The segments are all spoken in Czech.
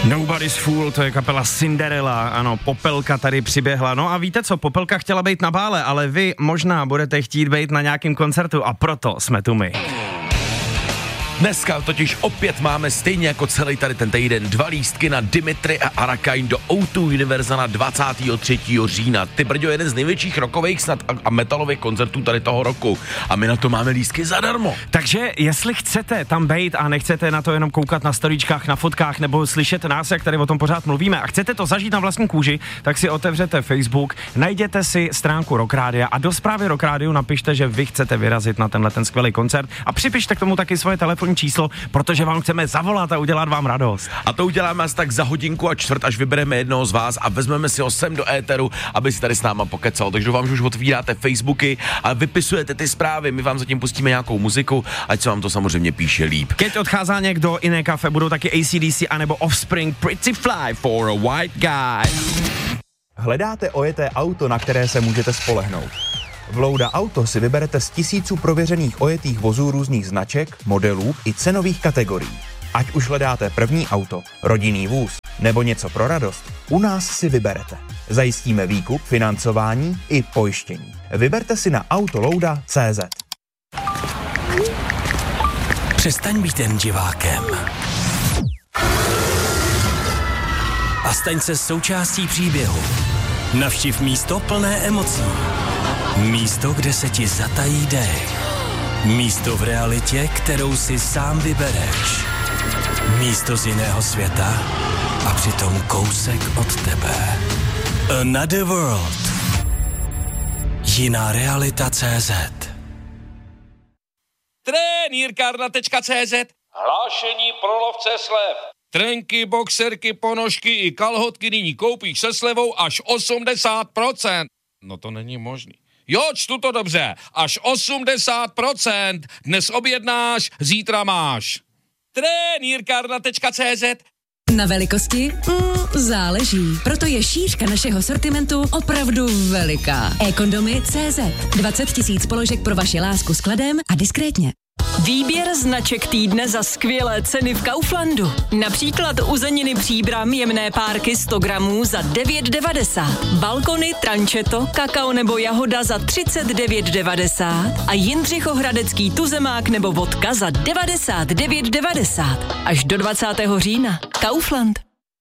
Nobody's Fool, to je kapela Cinderella, ano, Popelka tady přiběhla. No a víte co, Popelka chtěla být na bále, ale vy možná budete chtít být na nějakém koncertu a proto jsme tu my. Dneska totiž opět máme stejně jako celý tady ten týden 2 lístky na Dimitri a Arakain do O2 Univerza na 23. října. Ty brďo, jeden z největších rockových snad a metalových koncertů tady toho roku. A my na to máme lístky zadarmo. Takže jestli chcete tam bejt a nechcete na to jenom koukat na storíčkách, na fotkách nebo slyšet nás, jak tady o tom pořád mluvíme a chcete to zažít na vlastní kůži, tak si otevřete Facebook, najděte si stránku Rock Rádia a do zprávy Rock Rádiu napište, že vy chcete vyrazit na tenhle ten skvělý koncert a připište k tomu taky svoje telefonní číslo, protože vám chceme zavolat a udělat vám radost. A to uděláme asi tak za 1.15 hodiny, až vybereme jednoho z vás a vezmeme si ho sem do éteru, aby si tady s náma pokecal. Takže vám už otvíráte Facebooky a vypisujete ty zprávy, my vám zatím pustíme nějakou muziku, ať se vám to samozřejmě píše líp. Keď odcházá někdo jiné kafe, budou taky AC/DC anebo Offspring, Pretty Fly for a White Guy. Hledáte ojeté auto, na které se můžete spolehnout. V Louda Auto si vyberete z tisíců prověřených ojetých vozů různých značek, modelů i cenových kategorií. Ať už hledáte první auto, rodinný vůz nebo něco pro radost, u nás si vyberete. Zajistíme výkup, financování i pojištění. Vyberte si na autolouda.cz. Přestaň být jen divákem. A staň se součástí příběhu. Navštiv místo plné emocí. Místo, kde se ti zatají dech. Místo v realitě, kterou si sám vybereš. Místo z jiného světa a přitom kousek od tebe. Another World. Jiná realita.cz. Trenýrkárna.cz. Hlášení pro lovce slev. Trenky, boxerky, ponožky i kalhotky nyní koupíš se slevou až 80%. No to není možný. Jo, čtu to dobře. Až 80%. Dnes objednáš, zítra máš. Trenýrkárna.cz. Na velikosti? Záleží. Proto je šířka našeho sortimentu opravdu veliká. eKondomy.cz. 20 000 položek pro vaši lásku s kladem a diskrétně. Výběr značek týdne za skvělé ceny v Kauflandu. Například uzeniny Příbram jemné párky 100 gramů za 9,90. Balkony, trančeto, kakao nebo jahoda za 39,90. A Jindřichohradecký tuzemák nebo vodka za 99,90. Až do 20. října. Kaufland.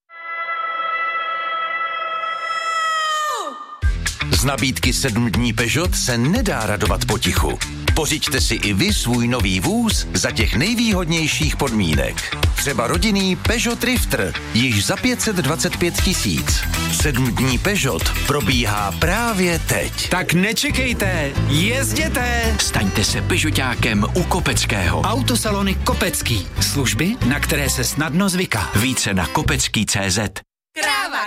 Z nabídky 7 dní Peugeot se nedá radovat potichu. Pořiďte si i vy svůj nový vůz za těch nejvýhodnějších podmínek. Třeba rodinný Peugeot Drifter, již za 525 000. 7 dní Peugeot probíhá právě teď. Tak nečekejte, jezděte! Staňte se Peugeotákem u Kopeckého. Autosalony Kopecký. Služby, na které se snadno zvyká. Více na kopecký.cz. Kráva,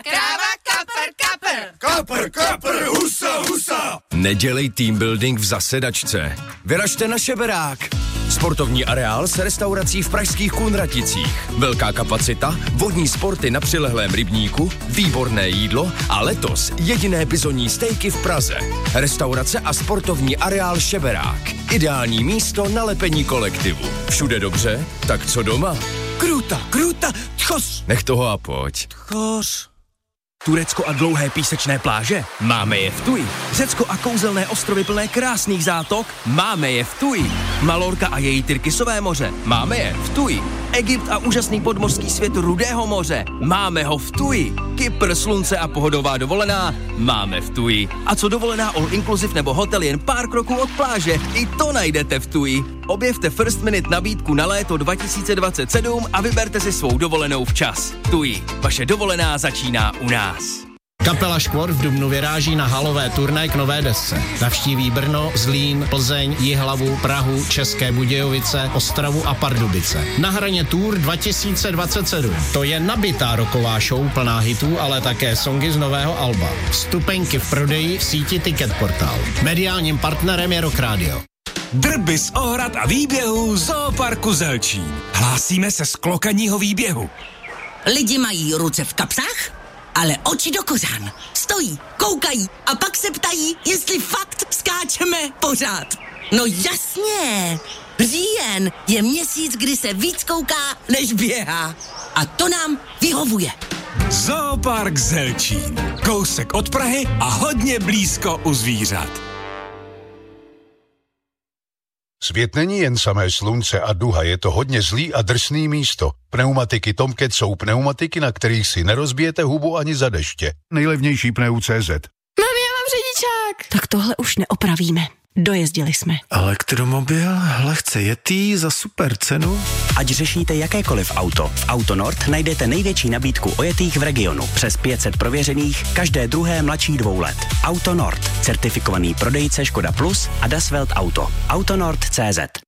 kapr. Kapr, husa. Nedělej team building v zasedačce. Vyražte na Šeberák. Sportovní areál s restaurací v pražských Kunraticích. Velká kapacita, vodní sporty na přilehlém rybníku, výborné jídlo a letos jediné bizonní stejky v Praze. Restaurace a sportovní areál Šeberák. Ideální místo na lepení kolektivu. Všude dobře, tak co doma? Kruta, tchos. Nech toho a pojď. Tchos. Turecko a dlouhé písečné pláže? Máme je v Tuji. Řecko a kouzelné ostrovy plné krásných zátok? Máme je v Tuji. Malorka a její Tyrkisové moře? Máme je v Tuji. Egypt a úžasný podmořský svět Rudého moře? Máme ho v Tuji. Kypr, slunce a pohodová dovolená? Máme v Tuji. A co dovolená all inclusive nebo hotel jen pár kroků od pláže? I to najdete v Tuji. Objevte First Minute nabídku na léto 2027 a vyberte si svou dovolenou včas. Tuji. Vaše dovolená začíná u nás. Kapela Škvor v dubnu vyráží na halové turné k nové desce. Navštíví Brno, Zlín, Plzeň, Jihlavu, Prahu, České Budějovice, Ostravu a Pardubice. Na hraně Tour 2027. To je nabitá rocková show plná hitů, ale také songy z nového alba. Vstupenky v prodeji v síti Ticketportal. Mediálním partnerem je Rock Radio. Drby z ohrad a výběhu Zooparku Zelčín. Hlásíme se z klokaního výběhu. Lidi mají ruce v kapsách, ale oči do kořán. Stojí, koukají a pak se ptají, jestli fakt skáčeme pořád. No jasně, říjen je měsíc, kdy se víc kouká, než běhá. A to nám vyhovuje. Zoopark Zelčín. Kousek od Prahy a hodně blízko u zvířat. Svět není jen samé slunce a duha, je to hodně zlý a drsný místo. Pneumatiky Tomcat jsou pneumatiky, na kterých si nerozbijete hubu ani za deště. Nejlevnější pneu.cz. Mami, já mám řidičák. Tak tohle už neopravíme. Dojezdili jsme. Elektromobil, lehce jetý za super cenu. Ať řešíte jakékoliv auto, v Auto Nord najdete největší nabídku ojetých v regionu. Přes 500 prověřených, každé druhé mladší 2 let. Auto Nord, certifikovaný prodejce Škoda Plus a Das Welt Auto. Autonord.cz.